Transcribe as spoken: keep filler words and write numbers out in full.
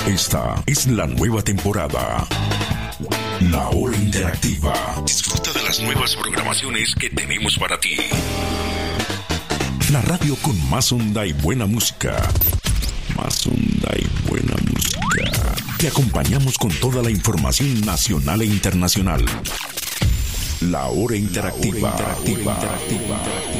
Esta es la nueva temporada. La Hora Interactiva. Disfruta de las nuevas programaciones que tenemos para ti. La radio con más onda y buena música. Más onda y buena música. Te acompañamos con toda la información nacional e internacional. La Hora Interactiva. La Hora Interactiva.